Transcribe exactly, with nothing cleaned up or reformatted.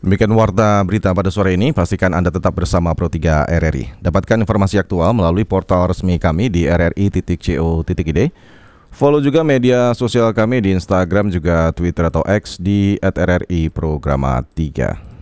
Demikian warta berita pada sore ini. Pastikan Anda tetap bersama Pro tiga R R I. Dapatkan informasi aktual melalui portal resmi kami di r r i titik co titik i d. Follow juga media sosial kami di Instagram juga Twitter atau X di at r r i programa tiga.